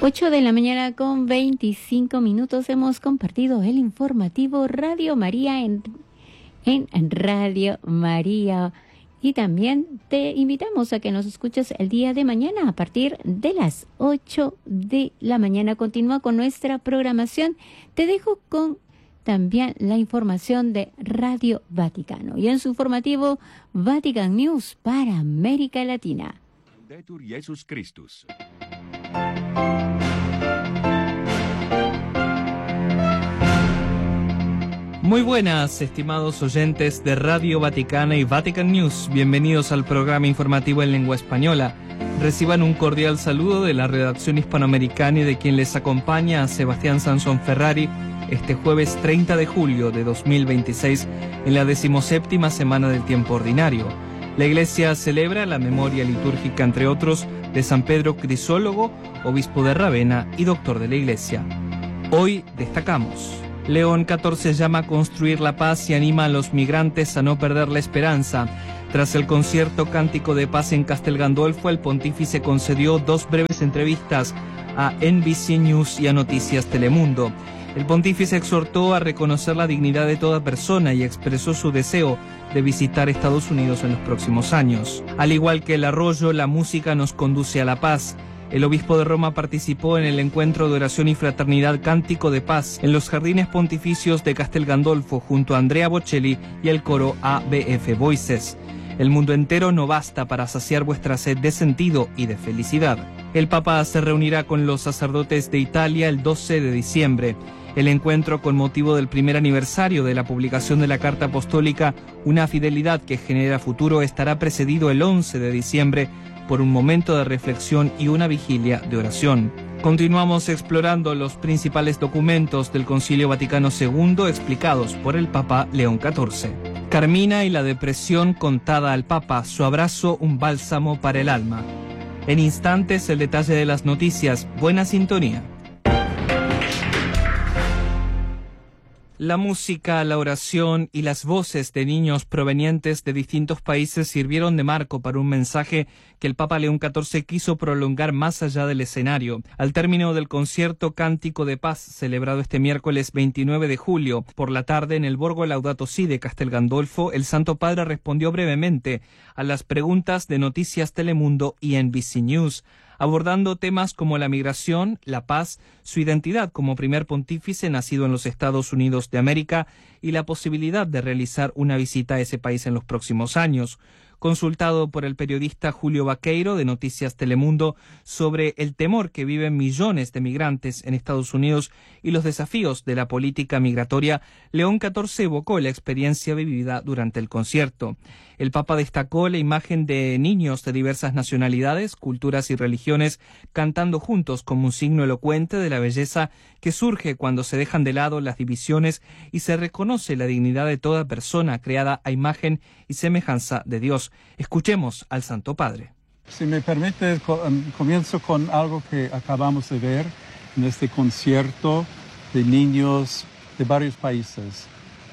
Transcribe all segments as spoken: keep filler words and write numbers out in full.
ocho de la mañana con veinticinco minutos hemos compartido el informativo Radio María en, en, en Radio María. Y también te invitamos a que nos escuches el día de mañana a partir de las ocho de la mañana. Continúa con nuestra programación. Te dejo con también la información de Radio Vaticano y en su informativo Vatican News para América Latina. Laudetur Jesus Christus. Muy buenas, estimados oyentes de Radio Vaticana y Vatican News. Bienvenidos al programa informativo en lengua española. Reciban un cordial saludo de la redacción hispanoamericana y de quien les acompaña, a Sebastián Sansón Ferrari, este jueves treinta de julio de dos mil veintiséis, en la decimoséptima semana del tiempo ordinario. La Iglesia celebra la memoria litúrgica, entre otros, de San Pedro Crisólogo, obispo de Ravenna y doctor de la Iglesia. Hoy destacamos: León catorce llama a construir la paz y anima a los migrantes a no perder la esperanza. Tras el concierto Cántico de Paz en Castel Gandolfo, el pontífice concedió dos breves entrevistas a N B C News y a Noticias Telemundo. El pontífice exhortó a reconocer la dignidad de toda persona y expresó su deseo de visitar Estados Unidos en los próximos años. Al igual que el arroyo, la música nos conduce a la paz. El obispo de Roma participó en el encuentro de oración y fraternidad Cántico de Paz en los jardines pontificios de Castel Gandolfo junto a Andrea Bocelli y el coro A B F Voices. El mundo entero no basta para saciar vuestra sed de sentido y de felicidad. El Papa se reunirá con los sacerdotes de Italia el doce de diciembre. El encuentro, con motivo del primer aniversario de la publicación de la Carta Apostólica Una Fidelidad que Genera Futuro, estará precedido el once de diciembre por un momento de reflexión y una vigilia de oración. Continuamos explorando los principales documentos del Concilio Vaticano segundo explicados por el Papa León catorce. Carmina y la depresión contada al Papa, su abrazo un bálsamo para el alma. En instantes el detalle de las noticias. Buena sintonía. La música, la oración y las voces de niños provenientes de distintos países sirvieron de marco para un mensaje que el Papa León catorce quiso prolongar más allá del escenario. Al término del concierto Cántico de Paz, celebrado este miércoles veintinueve de julio, por la tarde en el Borgo Laudato Si de Castel Gandolfo, el Santo Padre respondió brevemente a las preguntas de Noticias Telemundo y N B C News, abordando temas como la migración, la paz, su identidad como primer pontífice nacido en los Estados Unidos de América y la posibilidad de realizar una visita a ese país en los próximos años. Consultado por el periodista Julio Vaqueiro de Noticias Telemundo sobre el temor que viven millones de migrantes en Estados Unidos y los desafíos de la política migratoria, León catorce evocó la experiencia vivida durante el concierto. El Papa destacó la imagen de niños de diversas nacionalidades, culturas y religiones cantando juntos como un signo elocuente de la belleza que surge cuando se dejan de lado las divisiones y se reconoce la dignidad de toda persona creada a imagen y semejanza de Dios. Escuchemos al Santo Padre. Si me permite, comienzo con algo que acabamos de ver en este concierto de niños de varios países,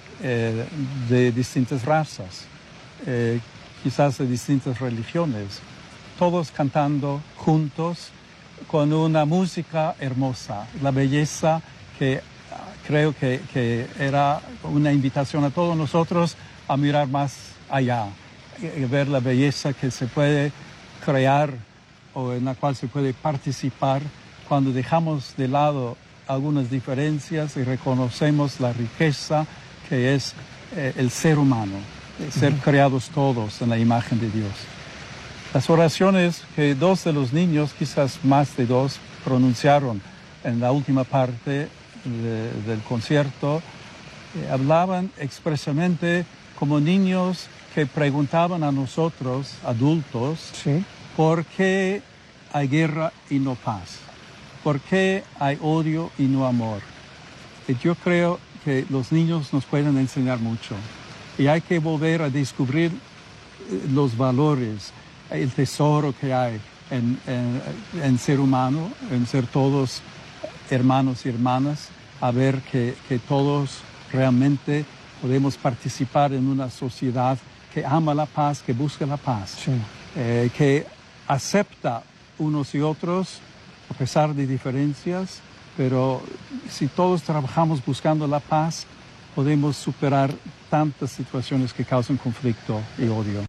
eh, de distintas razas, eh, quizás de distintas religiones, todos cantando juntos con una música hermosa, la belleza que creo que, que era una invitación a todos nosotros a mirar más allá, ver la belleza que se puede crear o en la cual se puede participar cuando dejamos de lado algunas diferencias y reconocemos la riqueza que es eh, el ser humano, ser creados todos en la imagen de Dios. Las oraciones que dos de los niños, quizás más de dos, pronunciaron en la última parte de, del concierto, eh, hablaban expresamente como niños que preguntaban a nosotros, adultos, sí, ¿por qué hay guerra y no paz? ¿Por qué hay odio y no amor? Y yo creo que los niños nos pueden enseñar mucho. Y hay que volver a descubrir los valores, el tesoro que hay en, en, en ser humano, en ser todos hermanos y hermanas, a ver que, que todos realmente podemos participar en una sociedad que ama la paz, que busca la paz, sí. eh, que acepta unos y otros a pesar de diferencias, pero si todos trabajamos buscando la paz, podemos superar tantas situaciones que causan conflicto y odio.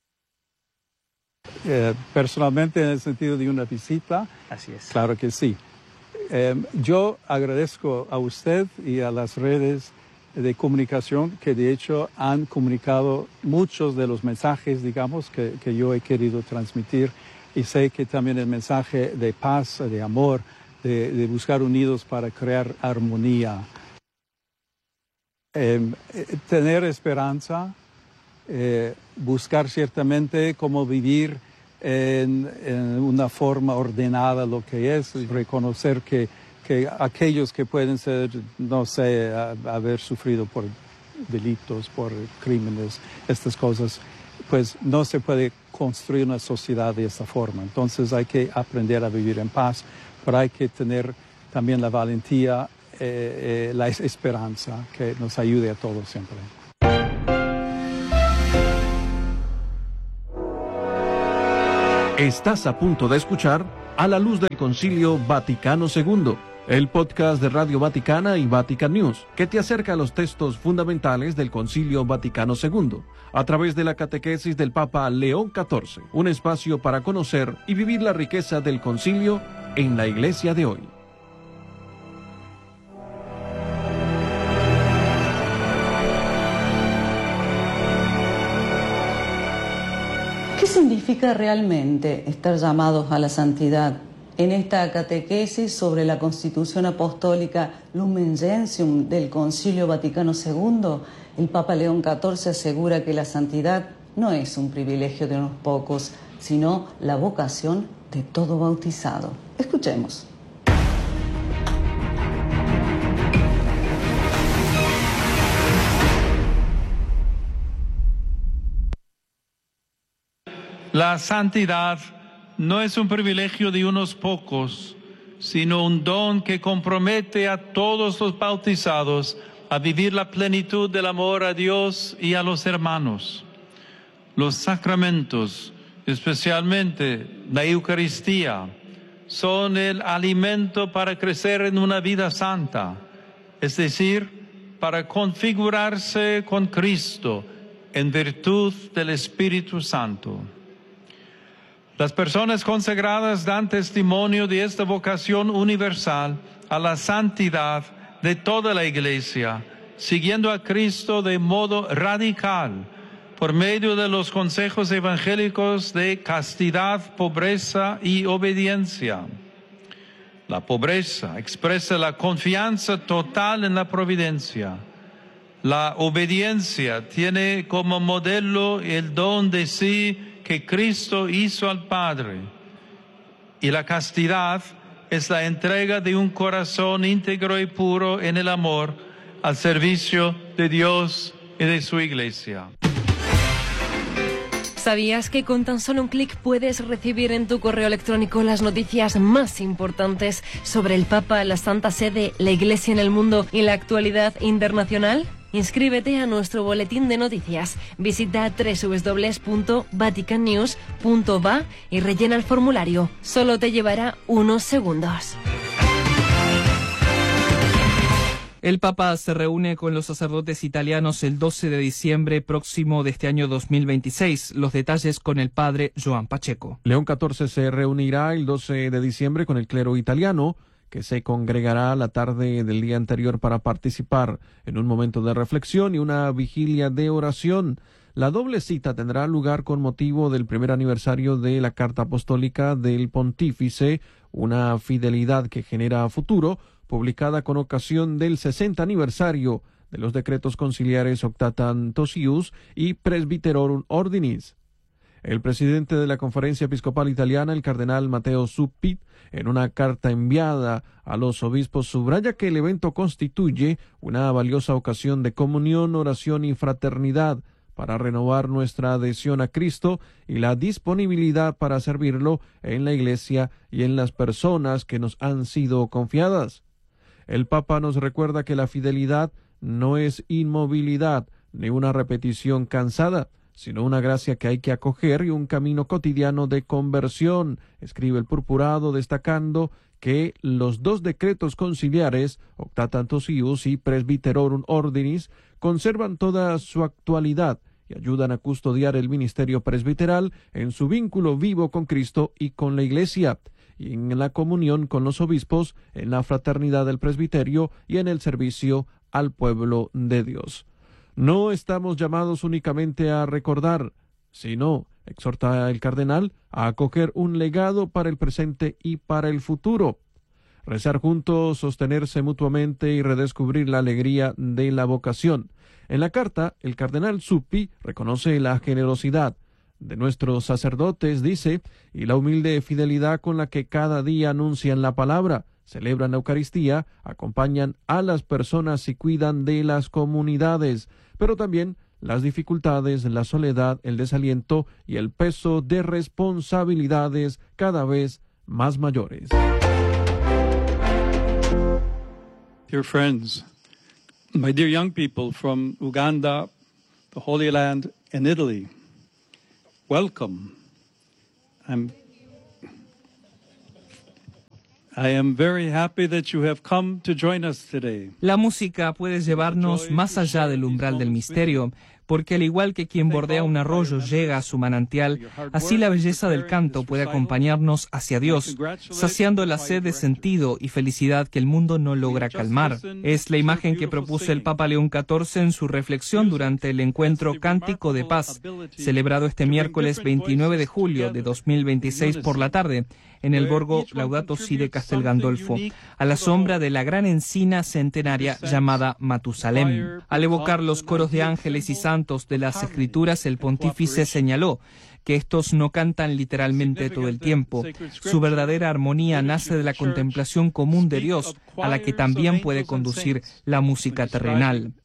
Eh, personalmente, en el sentido de una visita, Así es. claro que sí. Eh, yo agradezco a usted y a las redes de comunicación que de hecho han comunicado muchos de los mensajes, digamos, que, que yo he querido transmitir, y sé que también el mensaje de paz, de amor, de, de buscar unidos para crear armonía. Eh, eh, tener esperanza, eh, buscar ciertamente cómo vivir en, en una forma ordenada lo que es, y reconocer que, que aquellos que pueden ser, no sé, a, haber sufrido por delitos, por crímenes, estas cosas, pues no se puede construir una sociedad de esta forma. Entonces hay que aprender a vivir en paz, pero hay que tener también la valentía, eh, eh, la esperanza que nos ayude a todos siempre. Estás a punto de escuchar A la Luz del Concilio Vaticano segundo, el podcast de Radio Vaticana y Vatican News, que te acerca a los textos fundamentales del Concilio Vaticano segundo, a través de la catequesis del Papa León catorce, un espacio para conocer y vivir la riqueza del concilio en la Iglesia de hoy. ¿Qué significa realmente estar llamados a la santidad? En esta catequesis sobre la Constitución Apostólica Lumen Gentium del Concilio Vaticano segundo, el Papa León catorce asegura que la santidad no es un privilegio de unos pocos, sino la vocación de todo bautizado. Escuchemos. La santidad no es un privilegio de unos pocos, sino un don que compromete a todos los bautizados a vivir la plenitud del amor a Dios y a los hermanos. Los sacramentos, especialmente la Eucaristía, son el alimento para crecer en una vida santa, es decir, para configurarse con Cristo en virtud del Espíritu Santo. Las personas consagradas dan testimonio de esta vocación universal a la santidad de toda la Iglesia, siguiendo a Cristo de modo radical por medio de los consejos evangélicos de castidad, pobreza y obediencia. La pobreza expresa la confianza total en la providencia. La obediencia tiene como modelo el don de sí que Cristo hizo al Padre, y la castidad es la entrega de un corazón íntegro y puro en el amor al servicio de Dios y de su Iglesia. ¿Sabías que con tan solo un clic puedes recibir en tu correo electrónico las noticias más importantes sobre el Papa, la Santa Sede, la Iglesia en el mundo y la actualidad internacional? Inscríbete a nuestro boletín de noticias. Visita doble u doble u doble u punto vatican news punto va y rellena el formulario. Solo te llevará unos segundos. El Papa se reúne con los sacerdotes italianos el doce de diciembre próximo de este año dos mil veintiséis. Los detalles con el padre Joan Pacheco. León catorce se reunirá el doce de diciembre con el clero italiano, que se congregará la tarde del día anterior para participar en un momento de reflexión y una vigilia de oración. La doble cita tendrá lugar con motivo del primer aniversario de la Carta Apostólica del Pontífice, una fidelidad que genera futuro, publicada con ocasión del sesenta aniversario de los decretos conciliares Octatan Tosius y Presbyterorum Ordinis. El presidente de la Conferencia Episcopal Italiana, el cardenal Matteo Zuppi, en una carta enviada a los obispos, subraya que el evento constituye una valiosa ocasión de comunión, oración y fraternidad para renovar nuestra adhesión a Cristo y la disponibilidad para servirlo en la Iglesia y en las personas que nos han sido confiadas. El Papa nos recuerda que la fidelidad no es inmovilidad ni una repetición cansada, sino una gracia que hay que acoger y un camino cotidiano de conversión, escribe el purpurado, destacando que los dos decretos conciliares, Octa Tantos Ius y Presbyterorum Ordinis, conservan toda su actualidad y ayudan a custodiar el ministerio presbiteral en su vínculo vivo con Cristo y con la Iglesia, y en la comunión con los obispos, en la fraternidad del presbiterio y en el servicio al pueblo de Dios. No estamos llamados únicamente a recordar, sino, exhorta el cardenal, a acoger un legado para el presente y para el futuro. Rezar juntos, sostenerse mutuamente y redescubrir la alegría de la vocación. En la carta, el cardenal Zuppi reconoce la generosidad de nuestros sacerdotes, dice, y la humilde fidelidad con la que cada día anuncian la palabra, celebran la Eucaristía, acompañan a las personas y cuidan de las comunidades, pero también las dificultades, la soledad, el desaliento y el peso de responsabilidades cada vez más mayores. Dear friends, my dear young people from Uganda, the Holy Land, and Italy, welcome. I'm I am very happy that you have come to join us today. La música puede llevarnos más allá del umbral del misterio, porque al igual que quien bordea un arroyo llega a su manantial, así la belleza del canto puede acompañarnos hacia Dios, saciando la sed de sentido y felicidad que el mundo no logra calmar. Es la imagen que propuso el Papa León catorce en su reflexión durante el encuentro Cántico de Paz, celebrado este miércoles veintinueve de julio de dos mil veintiséis por la tarde, en el Borgo Laudato Si de Castel Gandolfo, a la sombra de la gran encina centenaria llamada Matusalem. Al evocar los coros de ángeles y santos de las Escrituras, el pontífice señaló que estos no cantan literalmente todo el tiempo. Su verdadera armonía nace de la contemplación común de Dios, a la que también puede conducir la música terrenal.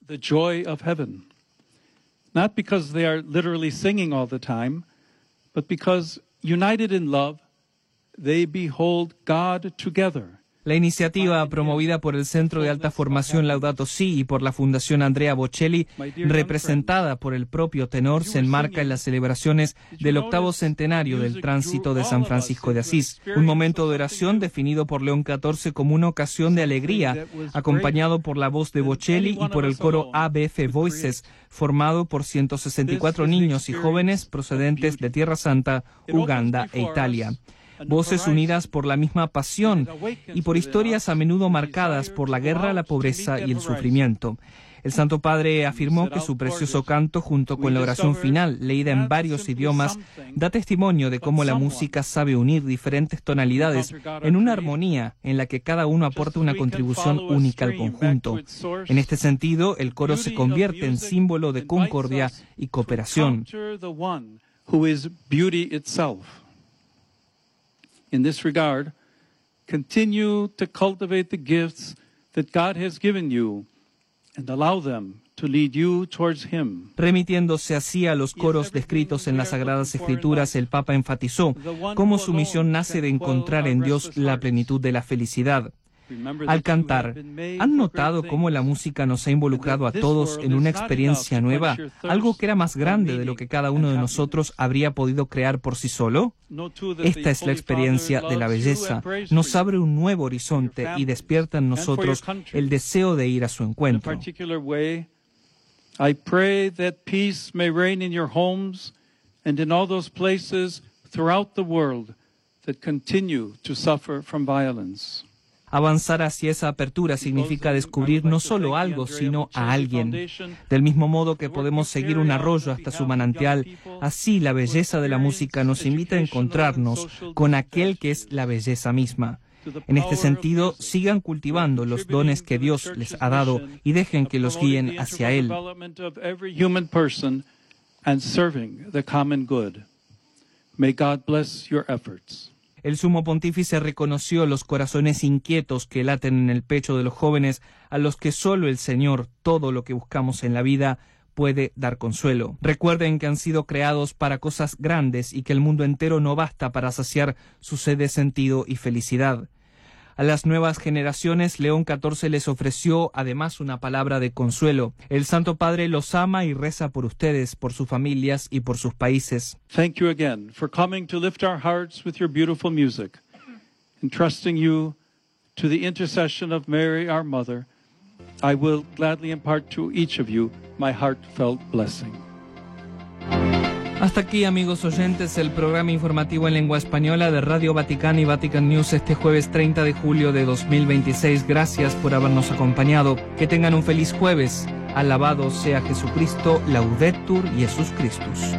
Not because they are literally singing all the time, but because united in love, they behold God together. La iniciativa, promovida por el Centro de Alta Formación Laudato Si y por la Fundación Andrea Bocelli, representada por el propio tenor, se enmarca en las celebraciones del octavo centenario del tránsito de San Francisco de Asís, un momento de oración definido por León catorce como una ocasión de alegría, acompañado por la voz de Bocelli y por el coro A B F Voices, formado por ciento sesenta y cuatro niños y jóvenes procedentes de Tierra Santa, Uganda e Italia. Voces unidas por la misma pasión y por historias a menudo marcadas por la guerra, la pobreza y el sufrimiento. El Santo Padre afirmó que su precioso canto, junto con la oración final, leída en varios idiomas, da testimonio de cómo la música sabe unir diferentes tonalidades en una armonía en la que cada uno aporta una contribución única al conjunto. En este sentido, el coro se convierte en símbolo de concordia y cooperación. In this regard, continue to cultivate the gifts that God has given you and allow them to lead you towards Him. Remitiéndose así a los coros descritos en las Sagradas Escrituras, el Papa enfatizó cómo su misión nace de encontrar en Dios la plenitud de la felicidad. Al cantar, ¿han notado cómo la música nos ha involucrado a todos en una experiencia nueva, algo que era más grande de lo que cada uno de nosotros habría podido crear por sí solo? Esta es la experiencia de la belleza. Nos abre un nuevo horizonte y despierta en nosotros el deseo de ir a su encuentro. I pray that peace may reign in your homes and in all those places throughout the world that continue to suffer from violence. Avanzar hacia esa apertura significa descubrir no solo algo, sino a alguien. Del mismo modo que podemos seguir un arroyo hasta su manantial, así la belleza de la música nos invita a encontrarnos con aquel que es la belleza misma. En este sentido, sigan cultivando los dones que Dios les ha dado y dejen que los guíen hacia Él. May God bless your efforts. El sumo pontífice reconoció los corazones inquietos que laten en el pecho de los jóvenes, a los que solo el Señor, todo lo que buscamos en la vida, puede dar consuelo. Recuerden que han sido creados para cosas grandes y que el mundo entero no basta para saciar su sed de sentido y felicidad. A las nuevas generaciones, León catorce les ofreció además una palabra de consuelo. El Santo Padre los ama y reza por ustedes, por sus familias y por sus países. Thank you again for coming to lift our hearts with your beautiful music, entrusting you to the intercession of Mary, our Mother. I will gladly impart to each of you my heartfelt blessing. Hasta aquí, amigos oyentes, el programa informativo en lengua española de Radio Vaticana y Vatican News este jueves treinta de julio de dos mil veintiséis. Gracias por habernos acompañado. Que tengan un feliz jueves. Alabado sea Jesucristo. Laudetur Jesus Christus.